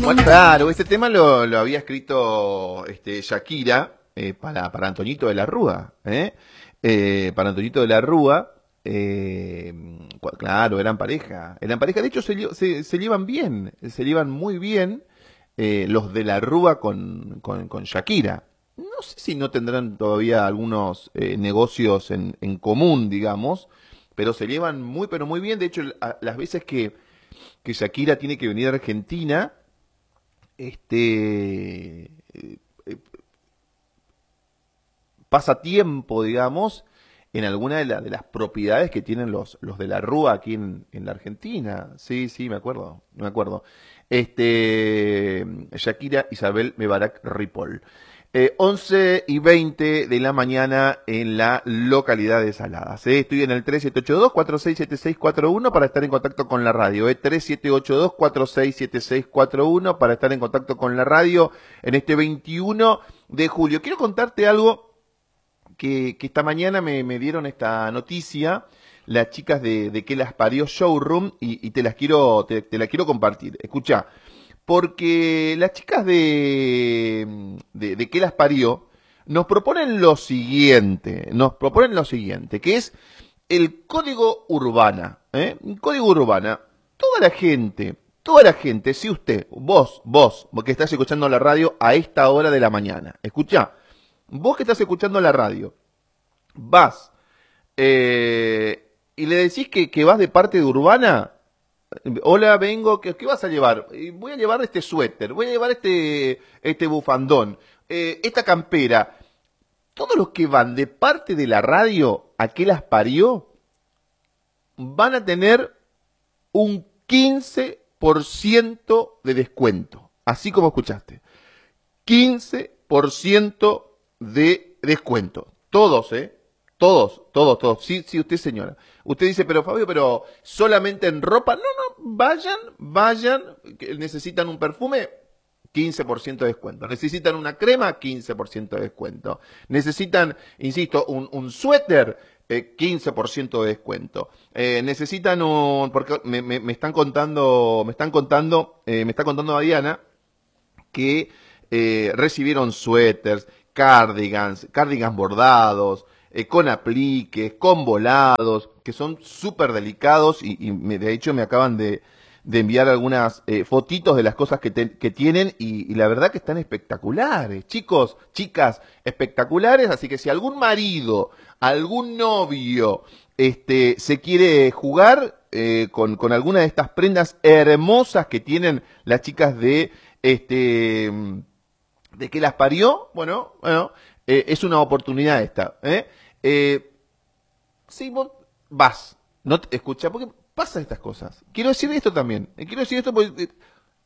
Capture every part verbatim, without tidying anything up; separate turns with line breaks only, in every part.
Bueno, claro, este tema lo, lo había escrito este, Shakira eh, para, para Antoñito de la Rúa, ¿eh? Eh, para Antoñito de la Rúa, eh, cu- claro, eran pareja, eran pareja, de hecho se, lle- se, se llevan bien, se llevan muy bien eh, los de la Rúa con, con, con Shakira. No sé si no tendrán todavía algunos eh, negocios en, en común, digamos, pero se llevan muy, pero muy bien. De hecho, a- las veces que, que Shakira tiene que venir a Argentina, este eh, eh, pasa tiempo, digamos, en alguna de, la- de las propiedades que tienen los, los de la Rúa aquí en, en la Argentina. Sí, sí, me acuerdo, me acuerdo. Este, Shakira Isabel Mebarak Ripoll. Eh, once y veinte de la mañana en la localidad de Saladas. ¿eh? Estoy en el tres siete ocho dos, cuatro seis siete seis cuatro uno para estar en contacto con la radio. ¿eh? tres siete ocho dos, cuatro seis siete seis cuatro uno para estar en contacto con la radio en este veintiuno de julio. Quiero contarte algo que, que esta mañana me, me dieron esta noticia las chicas de, de que las parió Showroom y, y te las quiero te, te la quiero compartir. Escucha, porque las chicas de, de, de que las parió nos proponen lo siguiente, nos proponen lo siguiente, que es el código urbana, ¿eh? Un código urbana. Toda la gente, toda la gente, si usted, vos, vos, que estás escuchando la radio a esta hora de la mañana, escucha, vos que estás escuchando la radio, vas eh, y le decís que, que vas de parte de Urbana. Hola, vengo, ¿qué, qué vas a llevar? "Y voy a llevar este suéter, voy a llevar este, este bufandón, eh, esta campera. Todos los que van de parte de la radio a que las parió van a tener un quince por ciento de descuento. Así como escuchaste. quince por ciento de descuento. Todos, ¿eh? Todos, todos, todos. Sí, sí, usted señora. Usted dice, pero Fabio, pero solamente en ropa. No, no, vayan, vayan. que ¿Necesitan un perfume? quince por ciento de descuento. ¿Necesitan una crema? quince por ciento de descuento. ¿Necesitan, insisto, un, un suéter? Eh, quince por ciento de descuento. Eh, necesitan un, porque me, me, me están contando, me están contando, eh, me está contando Diana que eh, recibieron suéteres, cardigans, cardigans bordados, eh, con apliques, con volados, que son súper delicados y, y me, de hecho me acaban de, de enviar algunas eh, fotitos de las cosas que, te, que tienen y, y la verdad que están espectaculares, chicos, chicas, espectaculares, así que si algún marido, algún novio este, se quiere jugar eh, con, con alguna de estas prendas hermosas que tienen las chicas de este de que las parió, bueno, bueno, eh, es una oportunidad esta, ¿eh? Eh, sí, vos vas, no te escucha, porque pasa estas cosas. Quiero decir esto también, eh, quiero decir esto porque eh,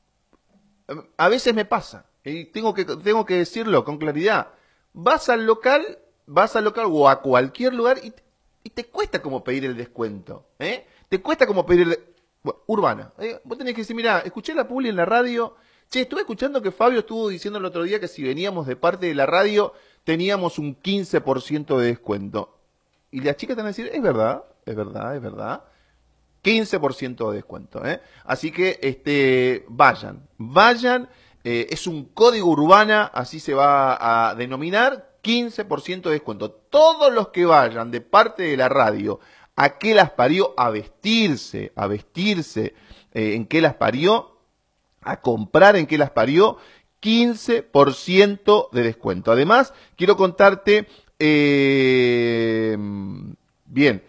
a veces me pasa, y tengo que, tengo que decirlo con claridad. Vas al local, vas al local o a cualquier lugar y, y te cuesta como pedir el descuento, ¿eh? Te cuesta como pedir el... Bueno, Urbana, ¿eh? Vos tenés que decir, mira, escuché la publi en la radio. Che, estuve escuchando que Fabio estuvo diciendo el otro día que si veníamos de parte de la radio teníamos un quince por ciento de descuento. Y las chicas te van a decir, es verdad, es verdad, es verdad. quince por ciento de descuento, ¿eh? Así que este, vayan, vayan. Eh, es un código urbana, así se va a denominar, quince por ciento de descuento. Todos los que vayan de parte de la radio a que las parió, a vestirse, a vestirse eh, en que las parió, a comprar en que las parió, quince por ciento de descuento. Además, quiero contarte, eh, bien,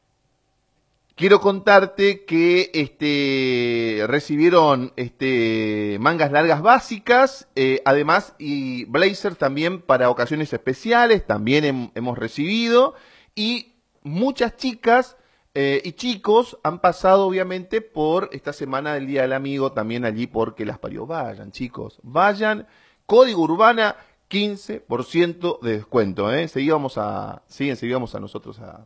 quiero contarte que este, recibieron este, mangas largas básicas, eh, además, y blazer también para ocasiones especiales, también hem- hemos recibido, y muchas chicas eh, y chicos han pasado obviamente por esta semana del Día del Amigo, también allí porque las parió. Vayan, chicos, vayan. Código Urbana, quince por ciento de descuento. ¿eh? Seguíamos a, sí, seguíamos a nosotros a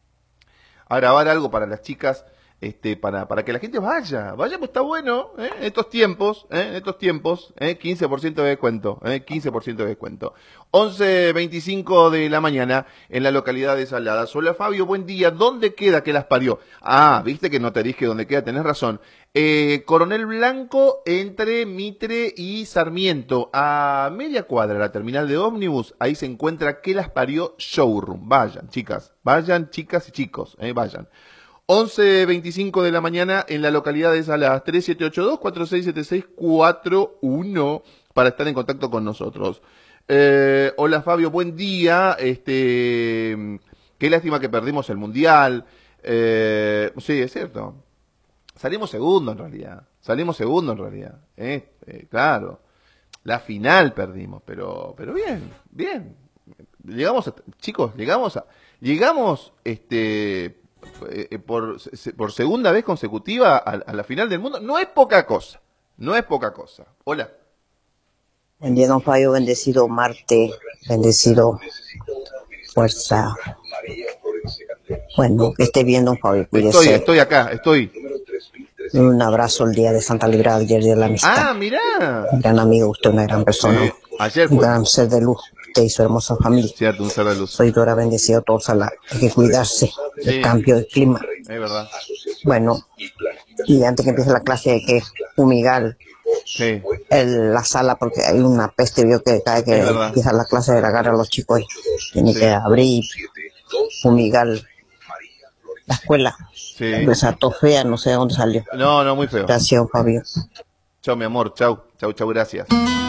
a grabar algo para las chicas, este, para, para que la gente vaya, vaya, pues está bueno, ¿eh? En estos tiempos, ¿eh? En estos tiempos, ¿eh? quince por ciento de descuento, ¿eh? quince por ciento de descuento. once veinticinco de la mañana en la localidad de Saladas. Hola Fabio, buen día, ¿dónde queda que las parió? Ah, viste que no te dije dónde queda, tenés razón. Eh, Coronel Blanco entre Mitre y Sarmiento. A media cuadra, la terminal de ómnibus, ahí se encuentra Que las parió Showroom. Vayan, chicas, vayan, chicas y chicos, eh, vayan. once veinticinco de la mañana en la localidad de Salas. Tres siete ocho dos, cuatro seis siete seis cuatro uno para estar en contacto con nosotros. Eh, hola Fabio, buen día. Este, qué lástima que perdimos el Mundial. Eh, sí, es cierto. Salimos segundo en realidad. Salimos segundo en realidad. Eh, eh, claro. La final perdimos, pero, pero bien, bien. Llegamos, a, chicos, llegamos a, llegamos, este, eh, por, por segunda vez consecutiva a, a la final del mundo. No es poca cosa. No es poca cosa. Hola.
Buen día, don Fabio, bendecido Marte, bendecido fuerza. Bueno, que esté bien, don Fabio, cuídese.
Estoy, estoy acá, estoy.
Un abrazo el día de Santa Librada, ayer día de la amistad.
Ah, mirá.
Un gran amigo, usted una gran persona.
Sí, ayer fue.
Un gran ser de luz, usted y su hermosa familia.
Cierto, un ser de luz.
Soy Dora, bendecido a todos, a la, hay que cuidarse del
Sí.
cambio de clima.
Es verdad.
Bueno, y antes que empiece la clase hay que fumigar
Sí.
el, la sala porque hay una peste, vio que cada que
Es verdad.
empieza la clase de la agarra a los chicos y tiene
Sí.
que abrir, fumigar la escuela.
Sí.
Desató fea, no sé de dónde salió.
No, no, muy feo.
Gracias, don Fabio.
Chao, mi amor. Chau. Chau, chau, gracias.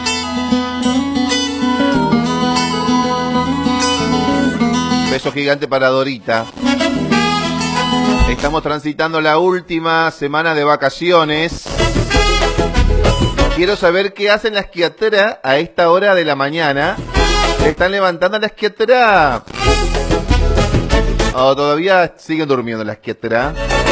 Beso gigante para Dorita. Estamos transitando la última semana de vacaciones. Quiero saber qué hacen las quiateras a esta hora de la mañana. ¿Se están levantando las quiateras? ¿O todavía siguen durmiendo las quiateras?